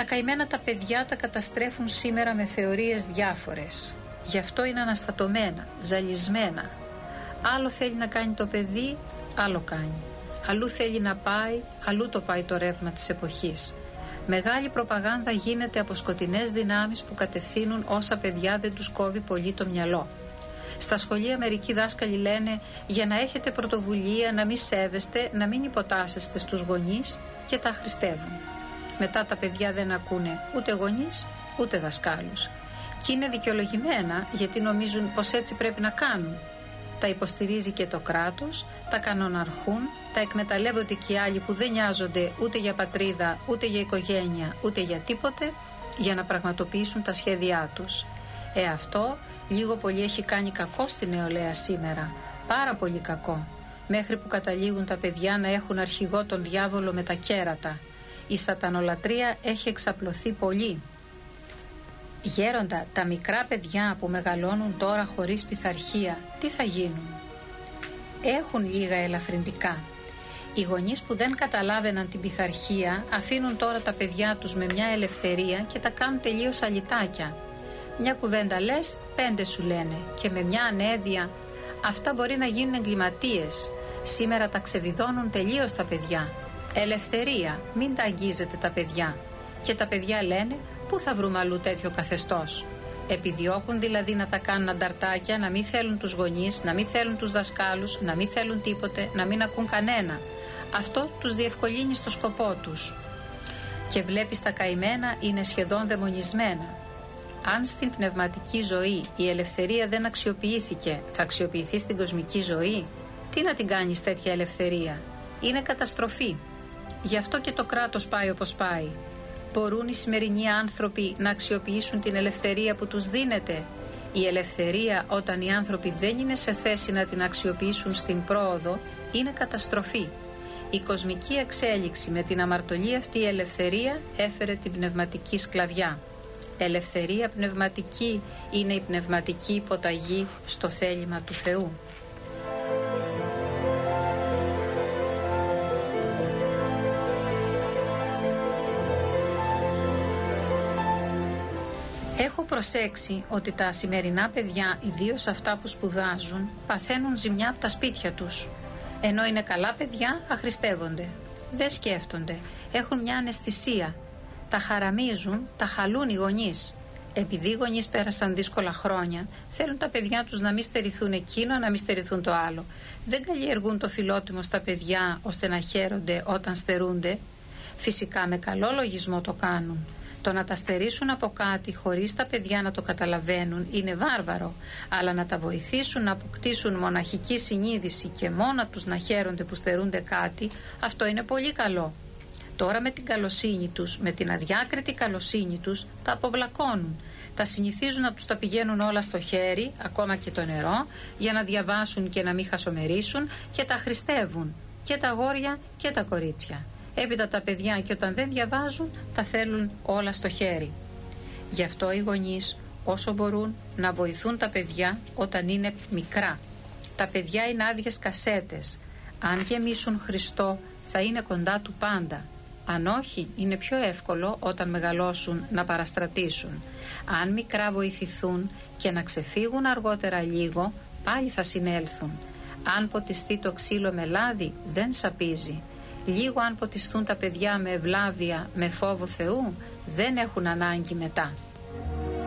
Τα καημένα τα παιδιά τα καταστρέφουν σήμερα με θεωρίες διάφορες. Γι' αυτό είναι αναστατωμένα, ζαλισμένα. Άλλο θέλει να κάνει το παιδί, άλλο κάνει. Αλλού θέλει να πάει, αλλού το πάει το ρεύμα της εποχής. Μεγάλη προπαγάνδα γίνεται από σκοτεινές δυνάμεις που κατευθύνουν όσα παιδιά δεν τους κόβει πολύ το μυαλό. Στα σχολεία μερικοί δάσκαλοι λένε για να έχετε πρωτοβουλία, να μην σέβεστε, να μην υποτάσσεστε στους γονείς και τα αχρηστεύουν. Μετά τα παιδιά δεν ακούνε ούτε γονείς ούτε δασκάλους. Και είναι δικαιολογημένα γιατί νομίζουν πως έτσι πρέπει να κάνουν. Τα υποστηρίζει και το κράτος, τα κανοναρχούν, τα εκμεταλλεύονται και οι άλλοι που δεν νοιάζονται ούτε για πατρίδα, ούτε για οικογένεια, ούτε για τίποτε, για να πραγματοποιήσουν τα σχέδιά τους. Αυτό λίγο πολύ έχει κάνει κακό στη νεολαία σήμερα, πάρα πολύ κακό, μέχρι που καταλήγουν τα παιδιά να έχουν αρχηγό τον διάβολο με τα κέρατα. Η σατανολατρία έχει εξαπλωθεί πολύ. Γέροντα, τα μικρά παιδιά που μεγαλώνουν τώρα χωρίς πειθαρχία, τι θα γίνουν? Έχουν λίγα ελαφρυντικά. Οι γονείς που δεν καταλάβαιναν την πειθαρχία αφήνουν τώρα τα παιδιά τους με μια ελευθερία και τα κάνουν τελείως αλυτάκια. Μια κουβέντα λες, 5 σου λένε, και με μια ανέδεια. Αυτά μπορεί να γίνουν εγκληματίες. Σήμερα τα ξεβιδώνουν τελείως τα παιδιά. Ελευθερία, μην τα αγγίζετε τα παιδιά. Και τα παιδιά λένε, πού θα βρούμε αλλού τέτοιο καθεστώς? Επιδιώκουν δηλαδή να τα κάνουν ανταρτάκια, να μην θέλουν τους γονείς, να μην θέλουν τους δασκάλους, να μην θέλουν τίποτε, να μην ακούν κανένα. Αυτό τους διευκολύνει στο σκοπό τους. Και βλέπεις τα καημένα είναι σχεδόν δαιμονισμένα. Αν στην πνευματική ζωή η ελευθερία δεν αξιοποιήθηκε, θα αξιοποιηθεί στην κοσμική ζωή? Τι να την κάνεις τέτοια ελευθερία? Είναι καταστροφή. Γι' αυτό και το κράτος πάει όπως πάει. Μπορούν οι σημερινοί άνθρωποι να αξιοποιήσουν την ελευθερία που τους δίνεται? Η ελευθερία, όταν οι άνθρωποι δεν είναι σε θέση να την αξιοποιήσουν στην πρόοδο, είναι καταστροφή. Η κοσμική εξέλιξη με την αμαρτωλή αυτή ελευθερία έφερε την πνευματική σκλαβιά. Ελευθερία πνευματική είναι η πνευματική υποταγή στο θέλημα του Θεού. Έχω προσέξει ότι τα σημερινά παιδιά, ιδίως αυτά που σπουδάζουν, παθαίνουν ζημιά από τα σπίτια τους. Ενώ είναι καλά παιδιά, αχρηστεύονται. Δεν σκέφτονται. Έχουν μια αναισθησία. Τα χαραμίζουν, τα χαλούν οι γονείς. Επειδή οι γονείς πέρασαν δύσκολα χρόνια, θέλουν τα παιδιά τους να μην στερηθούν εκείνο, να μην στερηθούν το άλλο. Δεν καλλιεργούν το φιλότιμο στα παιδιά ώστε να χαίρονται όταν στερούνται. Φυσικά με καλό λογισμό το κάνουν. Το να τα στερήσουν από κάτι χωρίς τα παιδιά να το καταλαβαίνουν είναι βάρβαρο, αλλά να τα βοηθήσουν να αποκτήσουν μοναχική συνείδηση και μόνα τους να χαίρονται που στερούνται κάτι, αυτό είναι πολύ καλό. Τώρα με την καλοσύνη τους, με την αδιάκριτη καλοσύνη τους, τα αποβλακώνουν. Τα συνηθίζουν να τους τα πηγαίνουν όλα στο χέρι, ακόμα και το νερό, για να διαβάσουν και να μην χασομερίσουν, και τα αχρηστεύουν, και τα αγόρια και τα κορίτσια. Έπειτα τα παιδιά, και όταν δεν διαβάζουν, τα θέλουν όλα στο χέρι. Γι' αυτό οι γονείς όσο μπορούν να βοηθούν τα παιδιά όταν είναι μικρά. Τα παιδιά είναι άδειες κασέτες. Αν γεμίσουν Χριστό θα είναι κοντά του πάντα. Αν όχι, είναι πιο εύκολο όταν μεγαλώσουν να παραστρατήσουν. Αν μικρά βοηθηθούν και να ξεφύγουν αργότερα λίγο, πάλι θα συνέλθουν. Αν ποτιστεί το ξύλο με λάδι, δεν σαπίζει. Λίγο αν ποτιστούν τα παιδιά με ευλάβεια, με φόβο Θεού, δεν έχουν ανάγκη μετά.